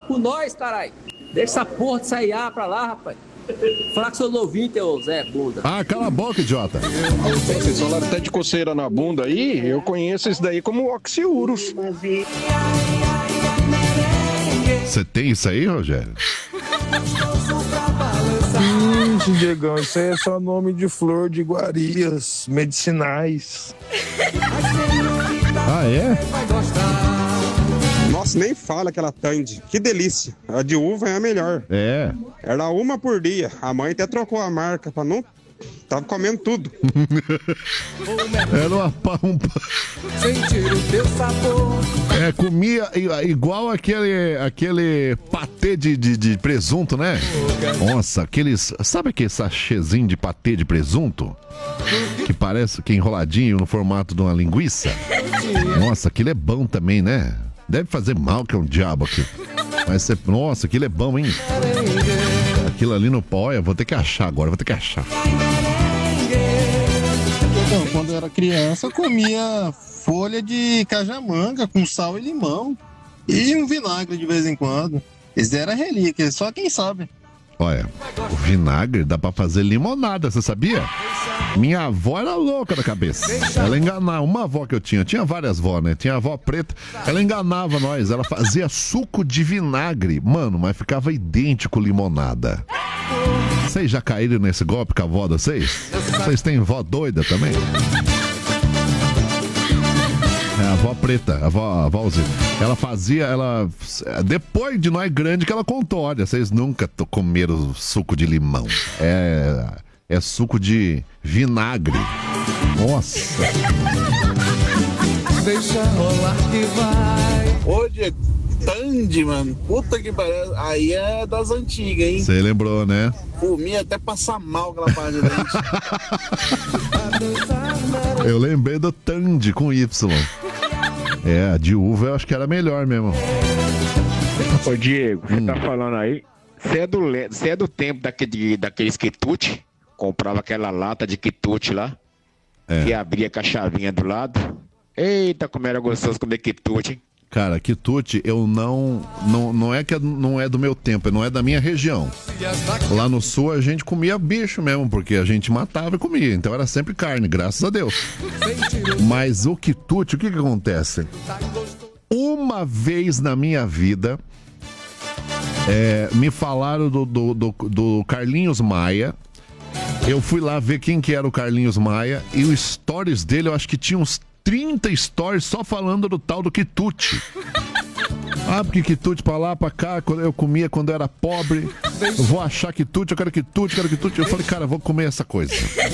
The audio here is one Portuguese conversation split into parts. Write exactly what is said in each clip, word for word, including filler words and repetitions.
com nós, caralho. Deixa essa porra de sair pra lá, rapaz. Falar que seu novinho, teu Zé Bunda. Ah, cala a boca, idiota. Vocês falaram até de coceira na bunda aí, eu conheço esse daí como oxiurus. Você tem isso aí, Rogério? Hum, Diegão, isso aí é só nome de flor de iguarias medicinais. Ah, é? Nossa, nem fala aquela Tandy. Que delícia. A de uva é a melhor. É. Era uma por dia. A mãe até trocou a marca pra não... Tava comendo tudo. Era uma pampa. Sentir o teu sabor. É, comia igual aquele, aquele patê de, de, de presunto, né? Nossa, aqueles... Sabe aquele sachêzinho de patê de presunto? Que parece que é enroladinho no formato de uma linguiça? Nossa, aquilo é bom também, né? Deve fazer mal que é um diabo aqui. Mas, você... nossa, aquilo é bom, hein? Aquilo ali no pó, eu vou ter que achar agora, vou ter que achar. Então, quando eu era criança, eu comia folha de cajamanga com sal e limão. E um vinagre de vez em quando. Isso era relíquia, só quem sabe. Olha, o vinagre dá pra fazer limonada, você sabia? Minha avó era louca da cabeça. Ela enganava, uma avó que eu tinha, tinha várias avós, né? Tinha a avó preta, ela enganava nós, ela fazia suco de vinagre, mano, mas ficava idêntico limonada. Vocês já caíram nesse golpe com a avó de vocês? Vocês têm vó doida também? É, a avó preta, a avó, a avózinha. Ela fazia, ela... Depois de nós grande que ela contou, olha, vocês nunca comeram suco de limão. É... É suco de vinagre. Nossa. Deixa rolar que vai. Hoje é Tandy, mano. Puta que pariu. Aí é das antigas, hein? Você lembrou, né? Comia até passar mal aquela parte de dente. Eu lembrei do Tandy com Y. É, a de uva eu acho que era melhor mesmo. Ô Diego, você hum. tá falando aí? Você é do, você é do tempo daquele, daqueles quitute? Comprava aquela lata de quitute lá, é. Que abria com a chavinha do lado. Eita, como era gostoso comer quitute, hein? Cara, quitute eu não, não... Não é que não é do meu tempo, não é da minha região. Lá no sul a gente comia bicho mesmo, porque a gente matava e comia. Então era sempre carne, graças a Deus. Mas o quitute, o que que acontece? Uma vez na minha vida... É, me falaram do, do, do, do Carlinhos Maia. Eu fui lá ver quem que era o Carlinhos Maia. E os stories dele, eu acho que tinha uns trinta stories só falando do tal do quitute. Ah, porque quitute pra lá, pra cá, quando eu comia quando eu era pobre. Eu vou achar quitute, eu quero quitute, eu quero quitute. Eu falei, cara, eu vou comer essa coisa.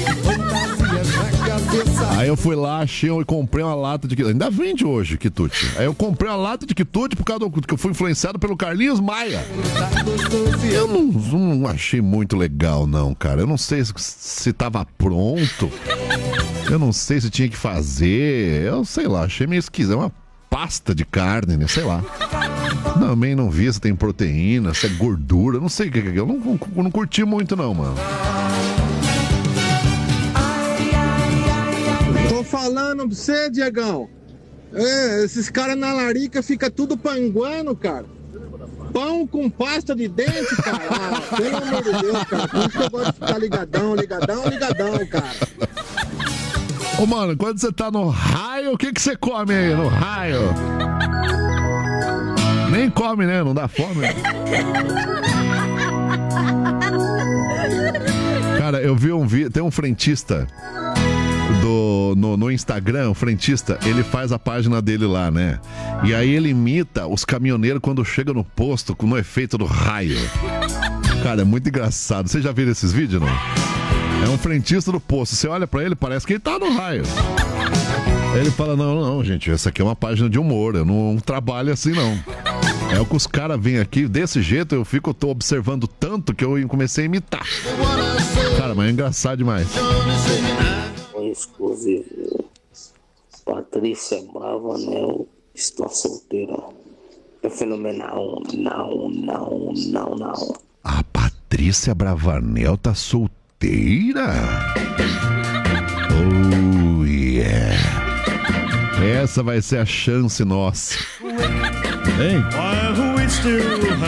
Aí eu fui lá, achei e comprei uma lata de quitute. Ainda vende hoje quitute. Aí eu comprei uma lata de quitute por causa do que eu fui influenciado pelo Carlinhos Maia. Eu não, não achei muito legal, não, cara. Eu não sei se, se tava pronto. Eu não sei se tinha que fazer. Eu sei lá, achei meio esquisito. É uma pasta de carne, né? Sei lá. Também não vi se tem proteína, se é gordura. Não sei o que é. Eu não, não, não curti muito, não, mano. Tô falando pra você, Diegão. É, esses caras na larica fica tudo panguando, cara. Pão com pasta de dente, cara. Ah, pelo amor de Deus, cara. Por isso que eu gosto de ficar ligadão, ligadão, ligadão, cara. Ô, mano, quando você tá no raio, o que que você come aí no raio? Nem come, né? Não dá fome. Né? Cara, eu vi um vídeo, tem um frentista do, no, no Instagram, o frentista, ele faz a página dele lá, né? E aí ele imita os caminhoneiros quando chega no posto com o efeito do raio. Cara, é muito engraçado. Vocês já viram esses vídeos, não? É um frentista do posto. Você olha pra ele, parece que ele tá no raio. Aí ele fala, não, não, gente, essa aqui é uma página de humor. Eu não trabalho assim, não. É o que os caras vêm aqui, desse jeito, eu fico, tô observando tanto que eu comecei a imitar. Cara, mas é engraçado demais. Exclusivo. Patrícia Bravanel está solteira. É fenomenal. Não, não, não, não. A Patrícia Bravanel tá solteira? Oh, yeah. Essa vai ser a chance nossa. Hein?